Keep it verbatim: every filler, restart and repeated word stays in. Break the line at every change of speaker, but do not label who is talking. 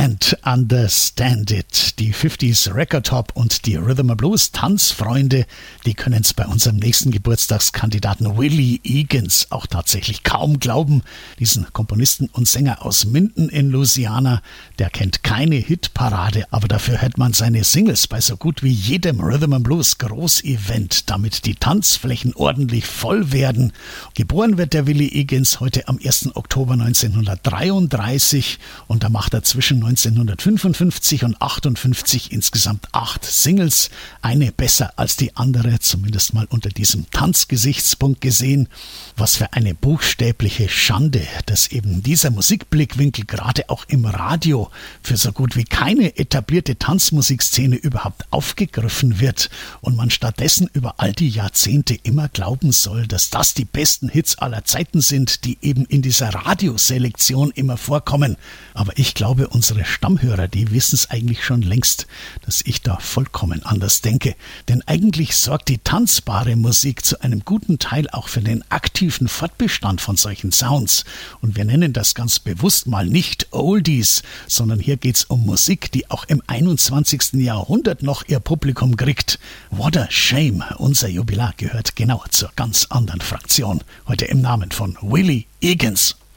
Can't Understand It. Die fünfziger Record Hop und die Rhythm and Blues Tanzfreunde, die können es bei unserem nächsten Geburtstagskandidaten Willie Egan's auch tatsächlich kaum glauben. Diesen Komponisten und Sänger aus Minden in Louisiana, der kennt keine Hitparade, aber dafür hört man seine Singles bei so gut wie jedem Rhythm and Blues Großevent, damit die Tanzflächen ordentlich voll werden. Geboren wird der Willie Egan's heute am ersten Oktober neunzehnhundertdreiunddreißig und da macht er zwischen neunzehnhundertfünfundfünfzig und achtundfünfzig insgesamt acht Singles, eine besser als die andere, zumindest mal unter diesem Tanzgesichtspunkt gesehen. Was für eine buchstäbliche Schande, dass eben dieser Musikblickwinkel gerade auch im Radio für so gut wie keine etablierte Tanzmusikszene überhaupt aufgegriffen wird und man stattdessen über all die Jahrzehnte immer glauben soll, dass das die besten Hits aller Zeiten sind, die eben in dieser Radioselektion immer vorkommen. Aber ich glaube, unsere Stammhörer, die wissen es eigentlich schon längst, dass ich da vollkommen anders denke. Denn eigentlich sorgt die tanzbare Musik zu einem guten Teil auch für den aktiven Fortbestand von solchen Sounds. Und wir nennen das ganz bewusst mal nicht Oldies, sondern hier geht's um Musik, die auch im einundzwanzigsten Jahrhundert noch ihr Publikum kriegt. What a shame. Unser Jubilar gehört genau zur ganz anderen Fraktion. Heute im Namen von Willie Egan's.